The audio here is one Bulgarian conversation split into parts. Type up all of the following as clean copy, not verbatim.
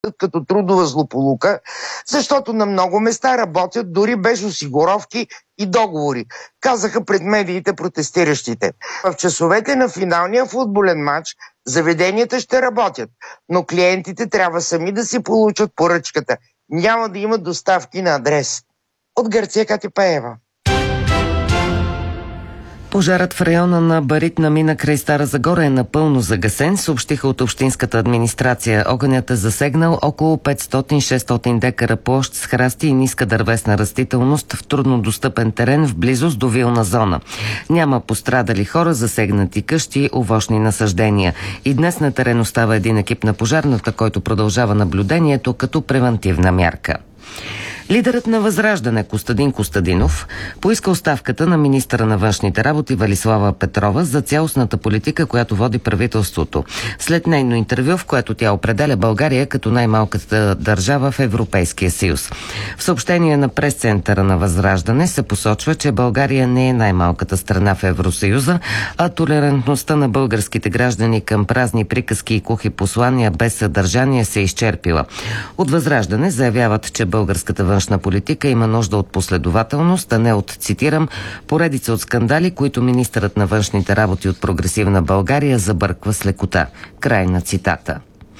като трудова злополука, защото на много места работят дори без осигуровки и договори, казаха пред медиите протестиращите. В часовете на финалния футболен матч заведенията ще работят, но клиентите трябва сами да си получат поръчката. Няма да има доставки на адрес. От Гърция, Катя Паева. Пожарът в района на Баритна мина край Стара Загора е напълно загасен, съобщиха от общинската администрация. Огънят е засегнал около 500-600 декара площ с храсти и ниска дървесна растителност в труднодостъпен терен в близост до вилна зона. Няма пострадали хора, засегнати къщи, овощни насаждения. И днес на терен остава един екип на пожарната, който продължава наблюдението като превантивна мярка. Лидерът на Възраждане Костадин Костадинов поиска оставката на министъра на външните работи Велислава Петрова за цялостната политика, която води правителството. След нейно интервю, в което тя определя България като най-малката държава в Европейския съюз. В съобщение на пресцентъра на Възраждане се посочва, че България не е най-малката страна в Евросъюза, а толерантността на българските граждани към празни приказки и кухи послания без съдържание се изчерпила. От Възраждане заявяват, че българската външна политика има нужда от последователност, а не от, цитирам, поредица от скандали, които министърът на външните работи от Прогресивна България забърква с лекота. Край на цитата.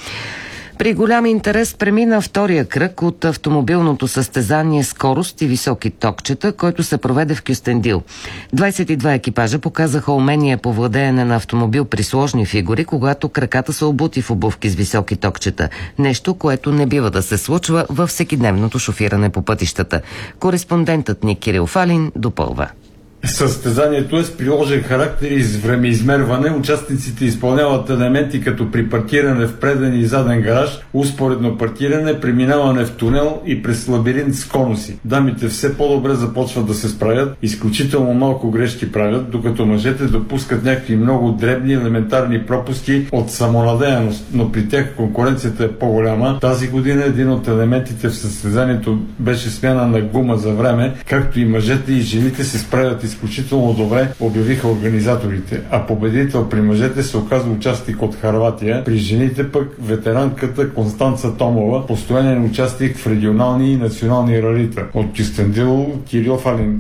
При голям интерес премина втория кръг от автомобилното състезание скорост и високи токчета, който се проведе в Кюстендил. 22 екипажа показаха умение по владеене на автомобил при сложни фигури, когато краката са обути в обувки с високи токчета. Нещо, което не бива да се случва във всекидневното шофиране по пътищата. Кореспондентът ни Кирил Фалин допълва. Състезанието е с приложен характер и с времеизмерване. Участниците изпълняват елементи като при паркиране в преден и заден гараж, успоредно паркиране, преминаване в тунел и през лабиринт с конуси. Дамите все по-добре започват да се справят, изключително малко грешки правят, докато мъжете допускат някакви много дребни елементарни пропуски от самонадеяност, но при тях конкуренцията е по-голяма. Тази година един от елементите в състезанието беше смяна на гума за време, както и мъжете и жените се справят изключително добре, обявиха организаторите, а победител при мъжете се оказва участник от Хърватия, при жените пък ветеранката Констанца Томова, постоянен участник в регионални и национални ралита. От Кюстендил, Кирил Фалин.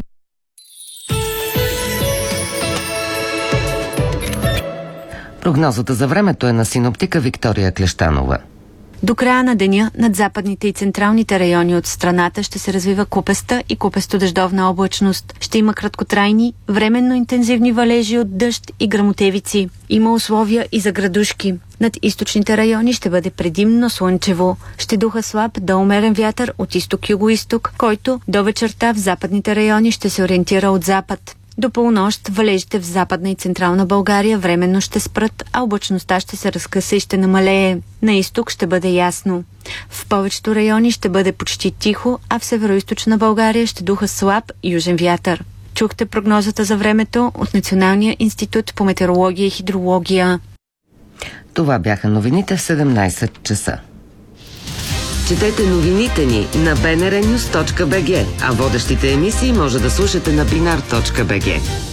Прогнозата за времето е на синоптика Виктория Клещанова. До края на деня над западните и централните райони от страната ще се развива купеста и купесто-дъждовна облачност. Ще има краткотрайни, временно интензивни валежи от дъжд и гръмотевици. Има условия и за градушки. Над източните райони ще бъде предимно слънчево. Ще духа слаб до умерен вятър от изток-юго-исток, който до вечерта в западните райони ще се ориентира от запад. До полунощ валежите в Западна и Централна България временно ще спрат, а облачността ще се разкъса и ще намалее. На изток ще бъде ясно. В повечето райони ще бъде почти тихо, а в североизточна България ще духа слаб южен вятър. Чухте прогнозата за времето от Националния институт по метеорология и хидрология. Това бяха новините в 17 часа. Четете новините ни на bnrnews.bg, а водещите емисии може да слушате на binar.bg.